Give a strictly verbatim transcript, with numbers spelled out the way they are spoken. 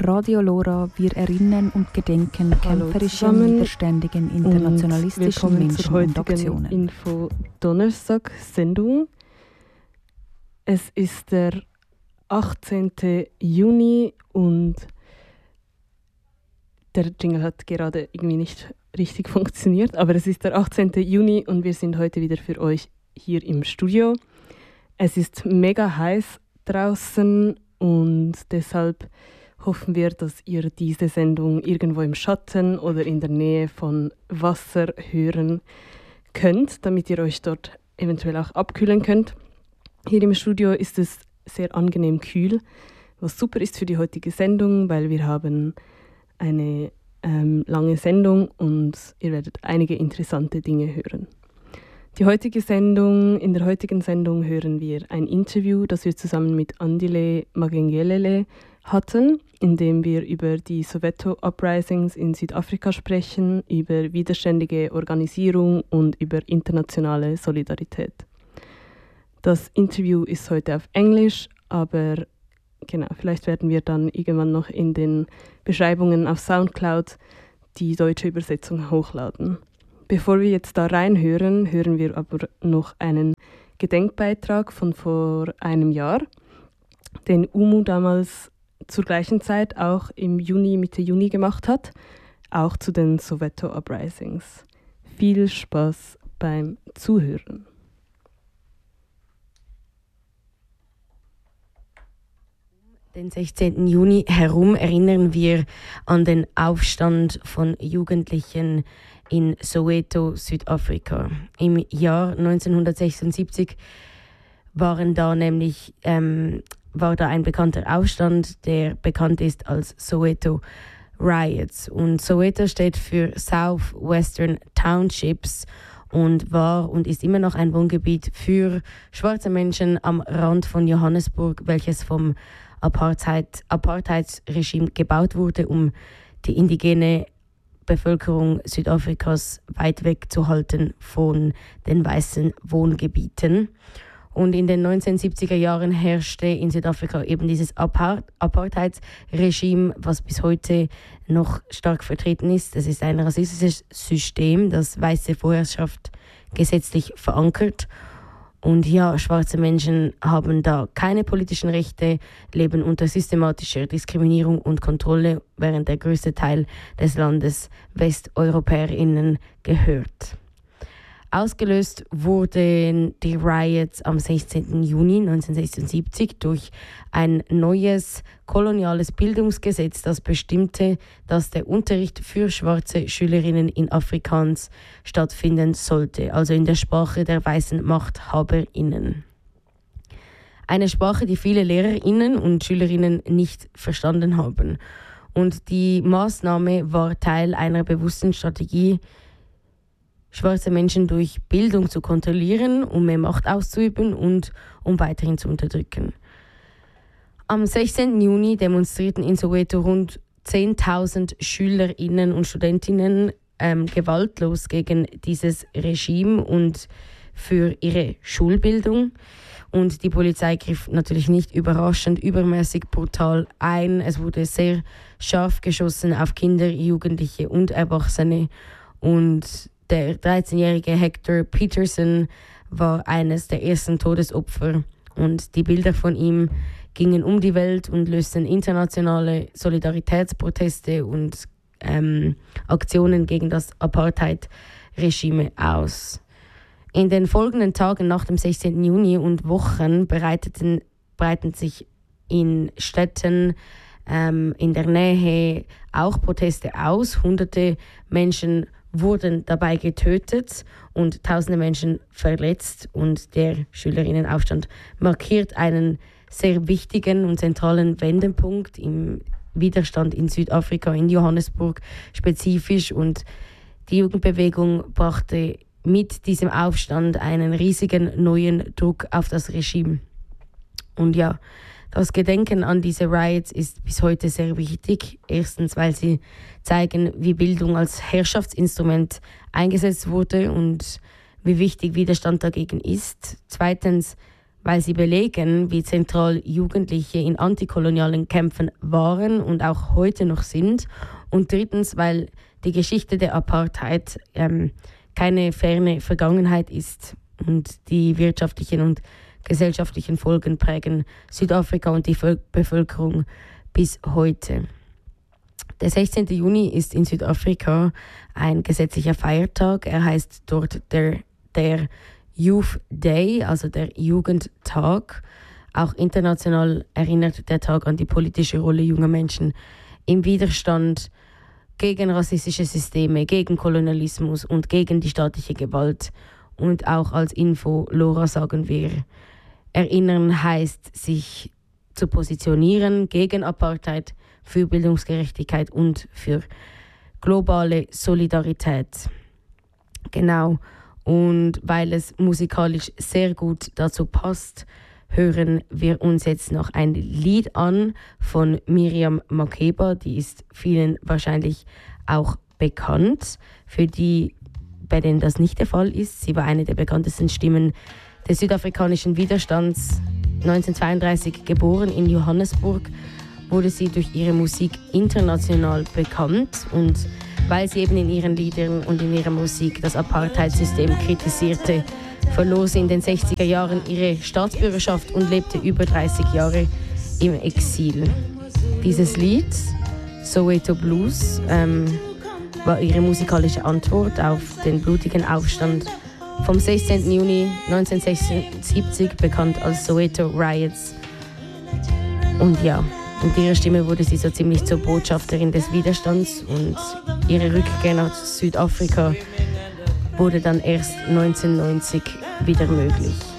Radio Lora. Wir erinnern und gedenken kämpferischen, widerständigen, internationalistischen Menschen und Aktionen. Info Donnerstag Sendung. Es ist der achtzehnten Juni und der Jingle hat gerade irgendwie nicht richtig funktioniert, aber es ist der achtzehnten Juni und wir sind heute wieder für euch hier im Studio. Es ist mega heiß draußen und deshalb hoffen wir, dass ihr diese Sendung irgendwo im Schatten oder in der Nähe von Wasser hören könnt, damit ihr euch dort eventuell auch abkühlen könnt. Hier im Studio ist es sehr angenehm kühl, was super ist für die heutige Sendung, weil wir haben eine ähm, lange Sendung und ihr werdet einige interessante Dinge hören. Die heutige Sendung, in der heutigen Sendung hören wir ein Interview, das wir zusammen mit Andile Magengelele hatten, in dem wir über die Soweto-Uprisings in Südafrika sprechen, über widerständige Organisierung und über internationale Solidarität. Das Interview ist heute auf Englisch, aber genau, vielleicht werden wir dann irgendwann noch in den Beschreibungen auf Soundcloud die deutsche Übersetzung hochladen. Bevor wir jetzt da reinhören, hören wir aber noch einen Gedenkbeitrag von vor einem Jahr, den U M U damals zur gleichen Zeit auch im Juni, Mitte Juni gemacht hat, auch zu den Soweto Uprisings. Viel Spaß beim Zuhören. Den sechzehnten Juni herum erinnern wir an den Aufstand von Jugendlichen in Soweto, Südafrika. Im Jahr neunzehnhundertsechsundsiebzig waren da nämlich, ähm, war da ein bekannter Aufstand, der bekannt ist als Soweto Riots. Und Soweto steht für South Western Townships und war und ist immer noch ein Wohngebiet für schwarze Menschen am Rand von Johannesburg, welches vom Apartheid, Apartheidsregime gebaut wurde, um die indigene Bevölkerung Südafrikas weit wegzuhalten von den weißen Wohngebieten. Und in den neunzehnhundertsiebziger Jahren herrschte in Südafrika eben dieses Apartheidsregime, was bis heute noch stark vertreten ist. Es ist ein rassistisches System, das weiße Vorherrschaft gesetzlich verankert. Und ja, schwarze Menschen haben da keine politischen Rechte, leben unter systematischer Diskriminierung und Kontrolle, während der größte Teil des Landes WesteuropäerInnen gehört. Ausgelöst wurden die Riots am sechzehnten Juni neunzehnhundertsechsundsiebzig durch ein neues koloniales Bildungsgesetz, das bestimmte, dass der Unterricht für schwarze Schülerinnen in Afrikaans stattfinden sollte, also in der Sprache der weißen MachthaberInnen. Eine Sprache, die viele LehrerInnen und Schülerinnen nicht verstanden haben. Und die Maßnahme war Teil einer bewussten Strategie, schwarze Menschen durch Bildung zu kontrollieren, um mehr Macht auszuüben und um weiterhin zu unterdrücken. Am sechzehnten Juni demonstrierten in Soweto rund zehntausend SchülerInnen und Studentinnen ähm, gewaltlos gegen dieses Regime und für ihre Schulbildung. Und die Polizei griff natürlich nicht überraschend übermäßig brutal ein. Es wurde sehr scharf geschossen auf Kinder, Jugendliche und Erwachsene. Und der dreizehnjährige Hector Peterson war eines der ersten Todesopfer und die Bilder von ihm gingen um die Welt und lösten internationale Solidaritätsproteste und ähm, Aktionen gegen das Apartheid-Regime aus. In den folgenden Tagen nach dem sechzehnten Juni und Wochen breiteten, breiteten sich in Städten ähm, in der Nähe auch Proteste aus. Hunderte Menschen wurden dabei getötet und tausende Menschen verletzt. Und der Schülerinnenaufstand markiert einen sehr wichtigen und zentralen Wendepunkt im Widerstand in Südafrika, in Johannesburg spezifisch. Und die Jugendbewegung brachte mit diesem Aufstand einen riesigen neuen Druck auf das Regime. Und ja, das Gedenken an diese Riots ist bis heute sehr wichtig. Erstens, weil sie zeigen, wie Bildung als Herrschaftsinstrument eingesetzt wurde und wie wichtig Widerstand dagegen ist. Zweitens, weil sie belegen, wie zentral Jugendliche in antikolonialen Kämpfen waren und auch heute noch sind. Und drittens, weil die Geschichte der Apartheid ähm, keine ferne Vergangenheit ist und die wirtschaftlichen und gesellschaftlichen Folgen prägen Südafrika und die Bevölkerung bis heute. Der sechzehnten Juni ist in Südafrika ein gesetzlicher Feiertag. Er heißt dort der, der Youth Day, also der Jugendtag. Auch international erinnert der Tag an die politische Rolle junger Menschen im Widerstand gegen rassistische Systeme, gegen Kolonialismus und gegen die staatliche Gewalt. Und auch als Info, Lora, sagen wir, erinnern heißt, sich zu positionieren gegen Apartheid, für Bildungsgerechtigkeit und für globale Solidarität. Genau. Und weil es musikalisch sehr gut dazu passt, hören wir uns jetzt noch ein Lied an von Miriam Makeba. Die ist vielen wahrscheinlich auch bekannt. Für die, bei denen das nicht der Fall ist, sie war eine der bekanntesten Stimmen des südafrikanischen Widerstands. neunzehnhundertzweiunddreißig geboren in Johannesburg, wurde sie durch ihre Musik international bekannt. Und weil sie eben in ihren Liedern und in ihrer Musik das Apartheid-System kritisierte, verlor sie in den sechziger Jahren ihre Staatsbürgerschaft und lebte über dreißig Jahre im Exil. Dieses Lied, Soweto Blues, ähm, war ihre musikalische Antwort auf den blutigen Aufstand vom sechzehnten Juni neunzehnhundertsechsundsiebzig, bekannt als Soweto Riots. Und ja, mit ihrer Stimme wurde sie so ziemlich zur Botschafterin des Widerstands und ihre Rückkehr nach Südafrika wurde dann erst neunzehnhundertneunzig wieder möglich.